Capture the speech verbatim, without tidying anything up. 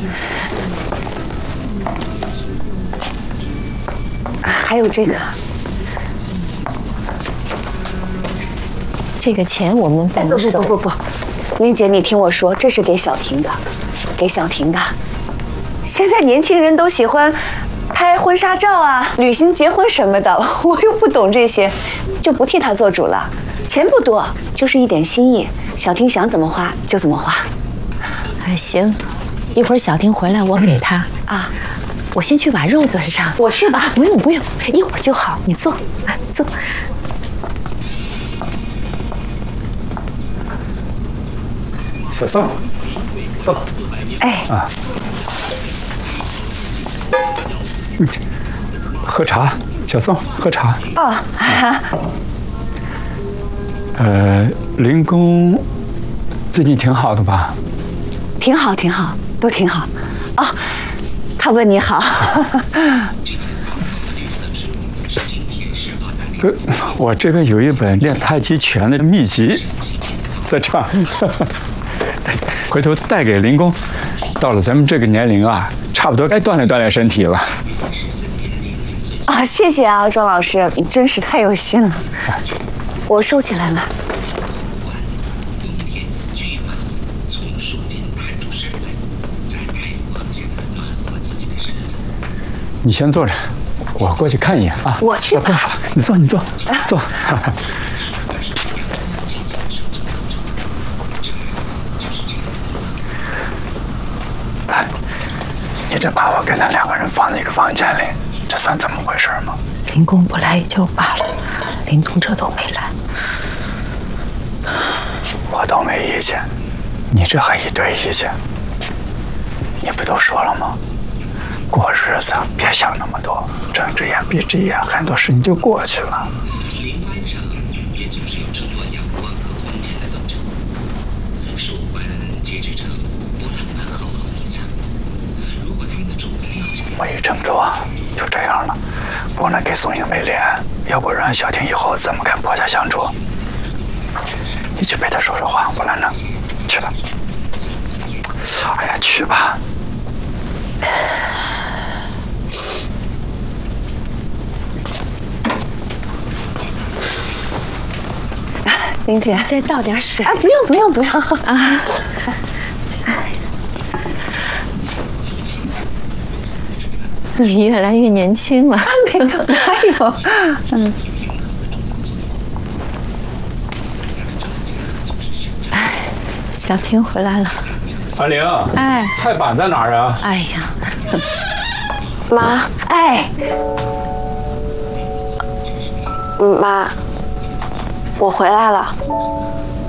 还有这个， 这个钱我们不能收。 不不不不，林姐，你听我说，这是给小婷的，给小婷的。现在年轻人都喜欢拍婚纱照啊、旅行、结婚什么的，我又不懂这些，就不替她做主了。钱不多，就是一点心意，小婷想怎么花就怎么花。 哎，行，一会儿小婷回来我给她啊。 我先去把肉端上。 我去吧， 不用不用，一会儿就好。你坐，啊，坐。 小宋，坐。 哎。 啊。嗯，喝茶，小宋，喝茶。 哦。哈。 呃，林公最近挺好的吧？ 挺好，挺好，都挺好。哦。他问你好。 呃，我这边有一本练太极拳的秘籍，在这儿，回头带给林公。到了咱们这个年龄啊，差不多该锻炼锻炼身体了。 啊，谢谢啊，庄老师，你真是太有心了。我收起来了。 你先坐着，我过去看一眼啊。 我去吧。 你坐，你坐，坐。哎，你这把我跟他两个人放在一个房间里，这算怎么回事吗？ 林公不来也就罢了，林东这都没来。 我都没意见，你这还一堆意见？你不都说了吗？过日子别想那么多，睁只眼闭只眼，很多事情就过去了。林湾上，也就是有这么多阳光和空间的斗争，树冠截止成波浪般厚厚一层。如果他们的主子要求，我一郑州啊，就这样了，不能给宋英没脸，要不然小婷以后怎么跟婆家相处？你去陪她说说话，不然呢，去吧。哎呀，去吧。 林姐， 再倒点水。 啊，不用不用不用啊！ 你越来越年轻了。 没有，哪有？嗯。 哎，小婷回来了。 安玲， 哎， 菜板在哪儿啊？ 哎呀， 妈，哎，妈，我回来了。